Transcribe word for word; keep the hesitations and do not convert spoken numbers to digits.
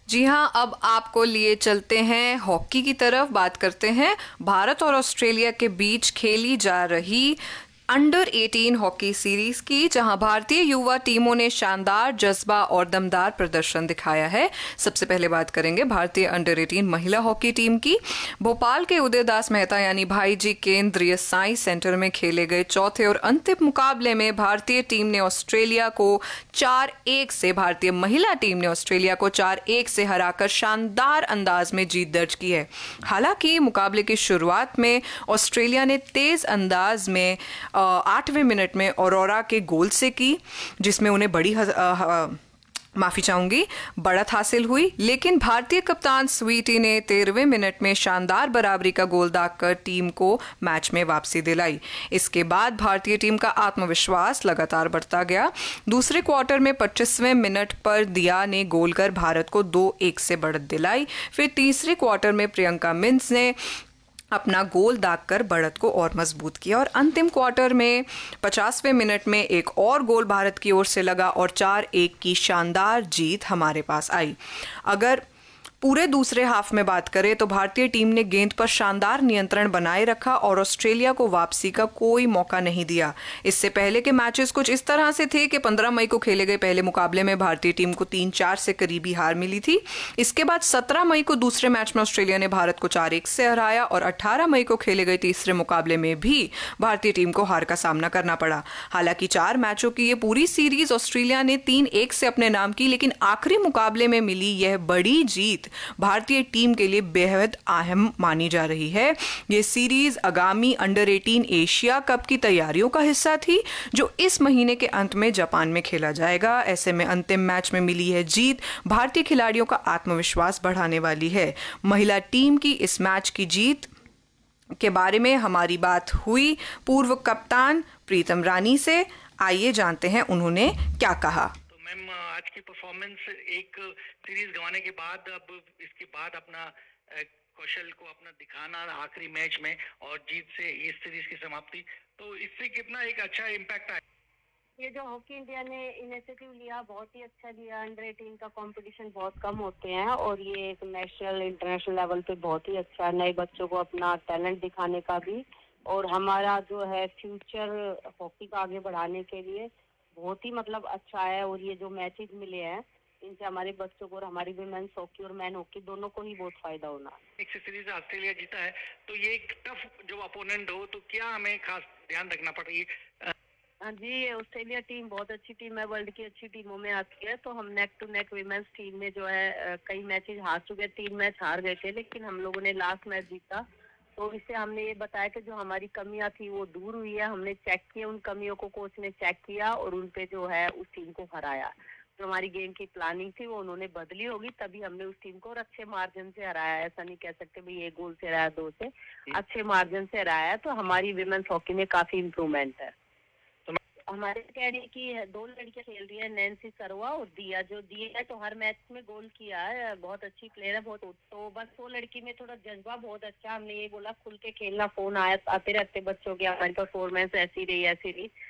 जी हाँ, अब आपको लिए चलते हैं हॉकी की तरफ। बात करते हैं भारत और ऑस्ट्रेलिया के बीच खेली जा रही अंडर अठारह हॉकी सीरीज की, जहां भारतीय युवा टीमों ने शानदार जज्बा और दमदार प्रदर्शन दिखाया है। सबसे पहले बात करेंगे भारतीय अंडर अठारह महिला हॉकी टीम की। भोपाल के उदयदास मेहता यानी भाईजी केंद्रीय साइंस सेंटर में खेले गए चौथे और अंतिम मुकाबले में भारतीय टीम ने ऑस्ट्रेलिया को चार एक से भारतीय महिला टीम ने ऑस्ट्रेलिया को चार एक से हराकर शानदार अंदाज में जीत दर्ज की है। हालांकि मुकाबले की शुरुआत में ऑस्ट्रेलिया ने तेज अंदाज में आठवें मिनट में औरोरा के गोल से की, जिसमें उन्हें बड़ी हज, आ, आ, माफी चाहूंगी बढ़त हासिल हुई। लेकिन भारतीय कप्तान स्वीटी ने तेरहवें मिनट में शानदार बराबरी का गोल दागकर टीम को मैच में वापसी दिलाई। इसके बाद भारतीय टीम का आत्मविश्वास लगातार बढ़ता गया। दूसरे क्वार्टर में पच्चीसवें मिनट पर दिया ने गोल कर भारत को दो एक से बढ़त दिलाई। फिर तीसरे क्वार्टर में प्रियंका मिन्स ने अपना गोल दागकर बढ़त को और मजबूत किया और अंतिम क्वार्टर में पचासवें मिनट में एक और गोल भारत की ओर से लगा और चार एक की शानदार जीत हमारे पास आई। अगर पूरे दूसरे हाफ में बात करें तो भारतीय टीम ने गेंद पर शानदार नियंत्रण बनाए रखा और ऑस्ट्रेलिया को वापसी का कोई मौका नहीं दिया। इससे पहले के मैचेस कुछ इस तरह से थे कि पंद्रह मई को खेले गए पहले मुकाबले में भारतीय टीम को तीन चार से करीबी हार मिली थी। इसके बाद सत्रह मई को दूसरे मैच में ऑस्ट्रेलिया ने भारत को चार एक से हराया और अठारह मई को खेले गए तीसरे मुकाबले में भी भारतीय टीम को हार का सामना करना पड़ा। हालांकि चार मैचों की ये पूरी सीरीज ऑस्ट्रेलिया ने तीन एक से अपने नाम की, लेकिन आखिरी मुकाबले में मिली यह बड़ी जीत भारतीय टीम के लिए बेहद अहम मानी जा रही है। ये सीरीज आगामी अंडर अठारह एशिया कप की तैयारियों का हिस्सा थी, जो इस महीने के अंत में जापान में खेला जाएगा। ऐसे में अंतिम मैच में मिली है जीत भारतीय खिलाड़ियों का आत्मविश्वास बढ़ाने वाली है। महिला टीम की इस मैच की जीत के बारे में हमारी बात हुई पूर्व कप्तान प्रीतम रानी से। आइए जानते हैं उन्होंने क्या कहा। मैम, आज की परफॉर्मेंस एक सीरीज गंवाने के बाद अब इसके बाद अपना कौशल को अपना दिखाना आखिरी मैच में और जीत से इस सीरीज की समाप्ति, तो इससे कितना एक अच्छा इम्पैक्ट आया। ये जो हॉकी इंडिया ने इनिशिएटिव लिया बहुत ही अच्छा लिया। अंडर अठारह का कंपटीशन बहुत कम होते हैं और ये एक नेशनल इंटरनेशनल लेवल पे बहुत ही अच्छा है, नए बच्चों को अपना टैलेंट दिखाने का भी और हमारा जो है फ्यूचर हॉकी का आगे बढ़ाने के लिए बहुत ही मतलब अच्छा है। और ये जो मैचेस मिले हैं इनसे हमारे बच्चों को और हमारी विमेंस हॉकी और मैन हॉकी दोनों को ही बहुत फायदा होना। एक सीरीज ऑस्ट्रेलिया जीता है, तो ये एक टफ जो अपोनेंट हो तो क्या हमें खास ध्यान रखना पड़ेगा। हाँ जी, ऑस्ट्रेलिया टीम बहुत अच्छी टीम है, वर्ल्ड की अच्छी टीमों में आती है। तो हम neck to neck women's team में जो है कई मैचेस हार चुके, तीन मैच हार गए थे, लेकिन हम लोगों ने लास्ट मैच जीता। तो इससे हमने ये बताया कि जो हमारी कमियां थी वो दूर हुई है। हमने चेक किया उन कमियों को, कोच ने चेक किया और उन पे जो है उस टीम को हराया। जो हमारी गेम की प्लानिंग थी वो उन्होंने बदली होगी, तभी हमने उस टीम को और अच्छे मार्जिन से हराया। ऐसा नहीं कह सकते भाई एक गोल से हराया, दो से, अच्छे मार्जिन से हराया। तो हमारी विमेंस हॉकी में काफी इम्प्रूवमेंट है। हमारे अकेडमी की है, दो लड़कियां खेल रही है, नैन्सी सरवा और दिया। जो दिया है तो हर मैच में गोल किया है, बहुत अच्छी प्लेयर है बहुत। तो बस वो लड़की में थोड़ा जज्बा बहुत अच्छा, हमने ये बोला खुल के खेलना। फोन आया आते रहते बच्चों के, हमारी परफॉर्मेंस ऐसी रही ऐसी रही